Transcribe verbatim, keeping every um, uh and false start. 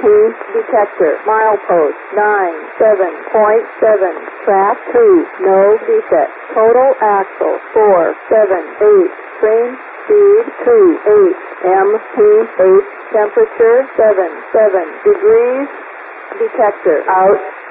P detector. Milepost nine seven point seven. Track two. No defect. Total axle four seven eight. Train speed two eight. M P H temperature seven seven degrees. Detector out.